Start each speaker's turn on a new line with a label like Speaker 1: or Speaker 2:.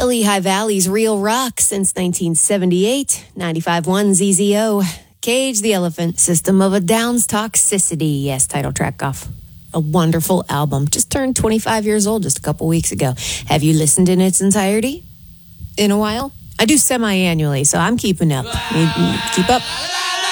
Speaker 1: The Lehigh Valley's real rock since 1978. 95.1 ZZO. Cage the Elephant. System of a Down's Toxicity. Yes, title track off a wonderful album. Just turned 25 years old just a couple weeks ago. Have you listened in its entirety in a while? I do semi-annually, so I'm keeping up. Keep up.